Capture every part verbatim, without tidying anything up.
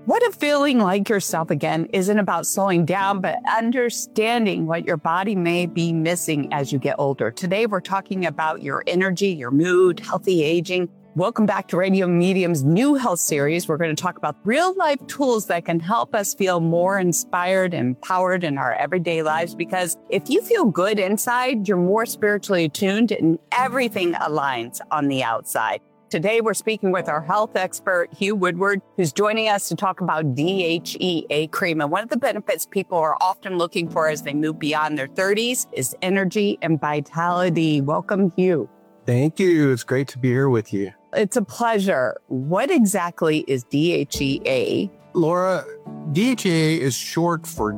What if feeling like yourself again isn't about slowing down, but understanding what your body may be missing as you get older? Today, we're talking about your energy, your mood, healthy aging. Welcome back to Radio Medium's new health series. We're going to talk about real-life tools that can help us feel more inspired and empowered in our everyday lives. Because if you feel good inside, you're more spiritually attuned and everything aligns on the outside. Today, we're speaking with our health expert, Hugh Woodward, who's joining us to talk about D H E A cream. And one of the benefits people are often looking for as they move beyond their thirties is energy and vitality. Welcome, Hugh. Thank you. It's great to be here with you. It's a pleasure. What exactly is D H E A? Laura, D H E A is short for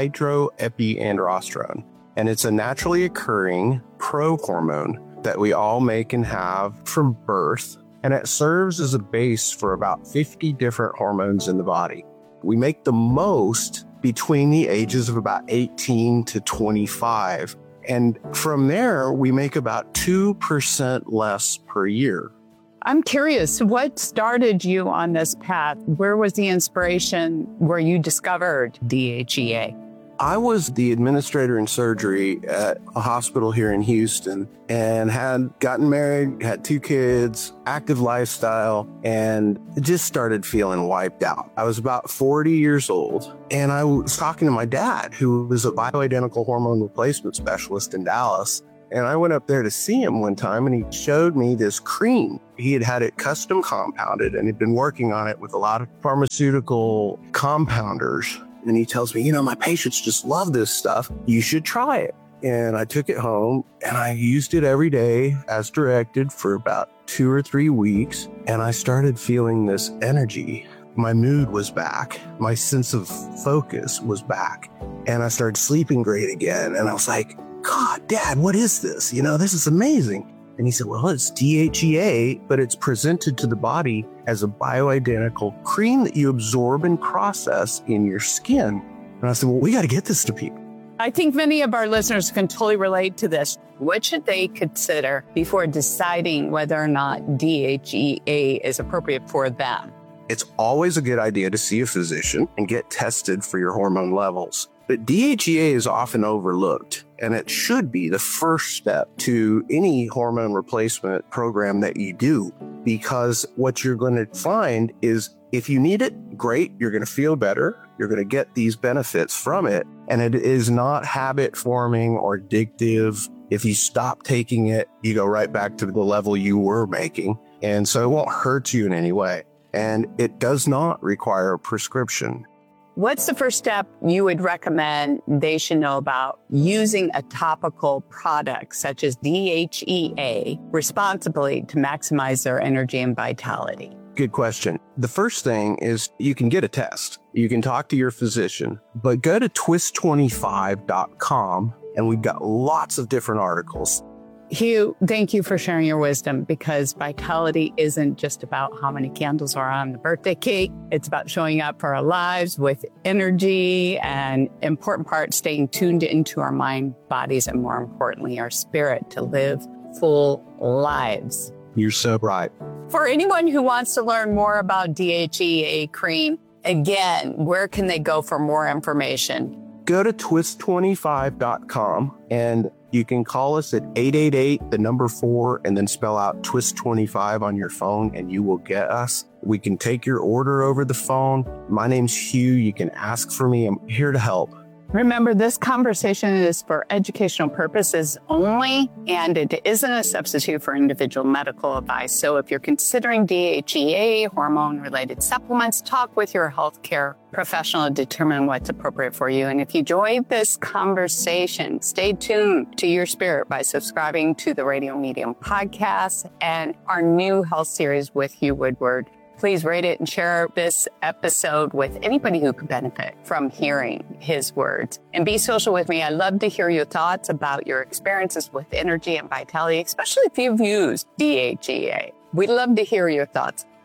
dehydroepiandrosterone, and it's a naturally occurring pro-hormone that we all make and have from birth, and it serves as a base for about fifty different hormones in the body. We make the most between the ages of about eighteen to twenty-five, and from there, we make about two percent less per year. I'm curious, what started you on this path? Where was the inspiration where you discovered D H E A? I was the administrator in surgery at a hospital here in Houston and had gotten married, had two kids, active lifestyle, and just started feeling wiped out. I was about forty years old, and I was talking to my dad, who was a bioidentical hormone replacement specialist in Dallas. And I went up there to see him one time, and he showed me this cream. He had had it custom compounded and had been working on it with a lot of pharmaceutical compounders. And he tells me, you know, my patients just love this stuff. You should try it. And I took it home and I used it every day as directed for about two or three weeks. And I started feeling this energy. My mood was back. My sense of focus was back. And I started sleeping great again. And I was like, God, Dad, what is this? You know, this is amazing. And he said, well, it's D H E A, but it's presented to the body as a bioidentical cream that you absorb and process in your skin. And I said, well, we got to get this to people. I think many of our listeners can totally relate to this. What should they consider before deciding whether or not D H E A is appropriate for them? It's always a good idea to see a physician and get tested for your hormone levels. But D H E A is often overlooked, and it should be the first step to any hormone replacement program that you do, because what you're going to find is if you need it, great, you're going to feel better, you're going to get these benefits from it, and it is not habit forming or addictive. If you stop taking it, you go right back to the level you were making, and so it won't hurt you in any way. And it does not require a prescription. What's the first step you would recommend they should know about using a topical product such as D H E A responsibly to maximize their energy and vitality? Good question. The first thing is you can get a test. You can talk to your physician, but go to twist twenty-five dot com and we've got lots of different articles. Hugh, thank you for sharing your wisdom, because vitality isn't just about how many candles are on the birthday cake. It's about showing up for our lives with energy, and important part, staying tuned into our mind, bodies, and more importantly, our spirit to live full lives. You're so right. For anyone who wants to learn more about D H E A cream, again, where can they go for more information? Go to twist twenty-five dot com and you can call us at eight eight eight, the number four, and then spell out twist twenty-five on your phone, and you will get us. We can take your order over the phone. My name's Hugh. You can ask for me. I'm here to help. Remember, this conversation is for educational purposes only, and it isn't a substitute for individual medical advice. So if you're considering D H E A, hormone-related supplements, talk with your healthcare professional to determine what's appropriate for you. And if you enjoyed this conversation, stay tuned to your spirit by subscribing to the Radio Medium podcast and our new health series with Hugh Woodward. Please rate it and share this episode with anybody who could benefit from hearing his words. And be social with me. I'd love to hear your thoughts about your experiences with energy and vitality, especially if you've used D H E A. We'd love to hear your thoughts.